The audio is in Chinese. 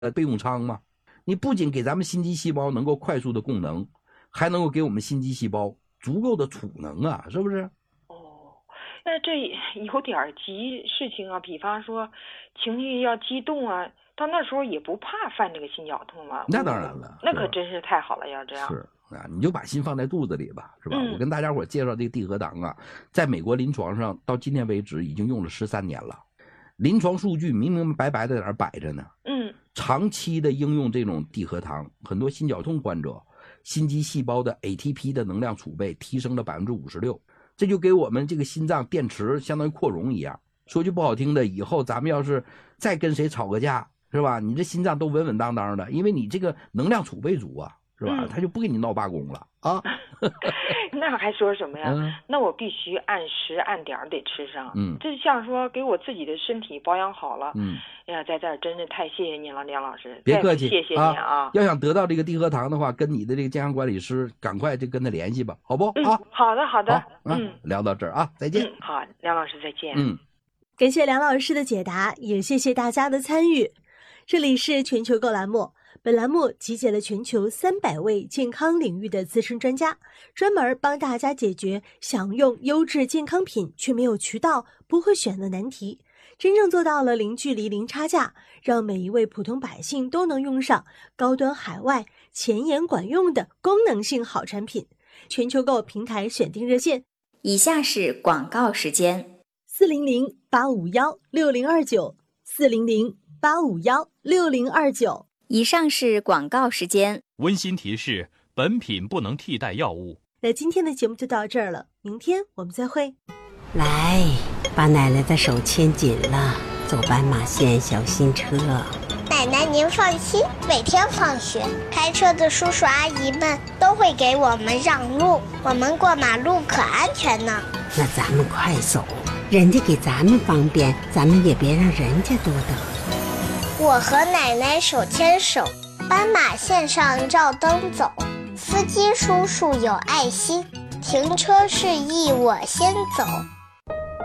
备用舱吗？你不仅给咱们心肌细胞能够快速的供能，还能够给我们心肌细胞足够的储能啊，是不是？ 那这有点急事情啊，比方说情绪要激动啊，到那时候也不怕犯这个心绞痛了。 那当然了， 那可真是太好了，要这样。 是啊，你就把心放在肚子里吧，是吧？ 我跟大家伙介绍这个地核糖啊，在美国临床上到今天为止已经用了13年了，临床数据明明白白的在那儿摆着呢。长期的应用这种地核糖，很多心绞痛患者心肌细胞的 ATP 的能量储备提升了56%，这就给我们这个心脏电池相当于扩容一样。说句不好听的，以后咱们要是再跟谁吵个架，是吧？你这心脏都稳稳当当的，因为你这个能量储备足啊，是吧？他就不给你闹罢工了啊。 那还说什么呀？那我必须按时按点得吃上。这像说给我自己的身体保养好了。哎呀，在这儿真是太谢谢您了，梁老师。 别客气， 谢谢您啊！ 要想得到这个地核糖的话，跟你的这个健康管理师赶快就跟他联系吧，好不？ 好的，好的。 聊到这儿啊，再见。 好，梁老师再见。 感谢梁老师的解答，也谢谢大家的参与。这里是全球购栏目。本栏目集结了全球300位健康领域的资深专家，专门帮大家解决想用优质健康品却没有渠道、不会选的难题，真正做到了零距离、零差价，让每一位普通百姓都能用上高端海外、前沿管用的功能性好产品。全球购平台选定热线： 以下是广告时间 ，400-851-6029，400-851-6029。 以上是广告时间。 温馨提示：本品不能替代药物。 那今天的节目就到这儿了，明天我们再会。 来，把奶奶的手牵紧了，走斑马线小心车。 奶奶您放心，每天放学，开车的叔叔阿姨们都会给我们让路，我们过马路可安全呢。 那咱们快走，人家给咱们方便，咱们也别让人家多等。 我和奶奶手牵手，斑马线上照灯走，司机叔叔有爱心，停车示意我先走。